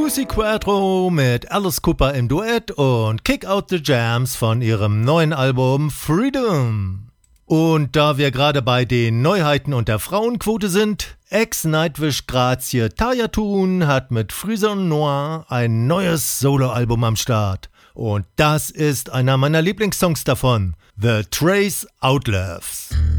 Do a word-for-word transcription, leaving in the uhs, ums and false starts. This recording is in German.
Lucy Quattro mit Alice Cooper im Duett und Kick Out the Jams von ihrem neuen Album Freedom. Und da wir gerade bei den Neuheiten und der Frauenquote sind, Ex-Nightwish-Grazie Tarja Thun hat mit Frison Noir ein neues Soloalbum am Start. Und das ist einer meiner Lieblingssongs davon, The Trace Outlaws.